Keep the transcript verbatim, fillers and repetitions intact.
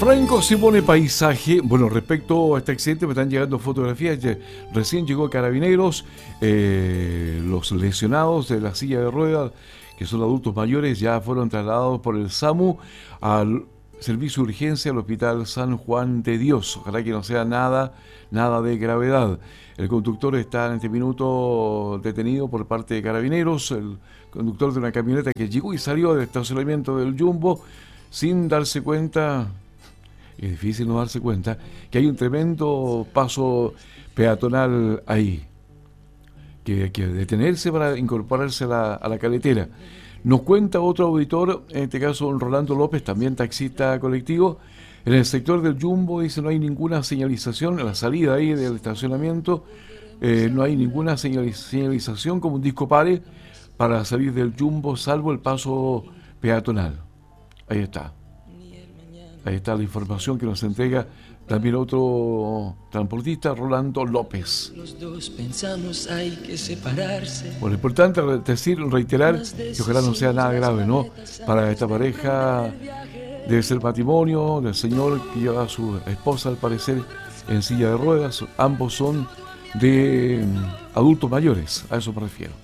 Franco Simone Paisaje. Bueno, respecto a este accidente me están llegando fotografías. Recién llegó Carabineros. Eh, los lesionados de la silla de ruedas, que son adultos mayores, ya fueron trasladados por el SAMU al servicio de urgencia al Hospital San Juan de Dios. Ojalá que no sea nada, nada de gravedad. El conductor está en este minuto detenido por parte de Carabineros. El conductor de una camioneta que llegó y salió del estacionamiento del Jumbo sin darse cuenta, es difícil no darse cuenta, que hay un tremendo paso peatonal ahí, que hay que detenerse para incorporarse a la, a la carretera. Nos cuenta otro auditor, en este caso don Rolando López, también taxista colectivo. En el sector del Jumbo, dice, no hay ninguna señalización, en la salida ahí del estacionamiento, eh, no hay ninguna señaliz- señalización como un disco pare para salir del Jumbo, salvo el paso peatonal. Ahí está. Ahí está la información que nos entrega también otro transportista, Rolando López. Los dos pensamos hay que separarse. Bueno, importante decir, reiterar, que ojalá no sea nada grave, ¿no? Para esta pareja debe ser matrimonio del señor que lleva a su esposa, al parecer, en silla de ruedas. Ambos son de adultos mayores, a eso me refiero.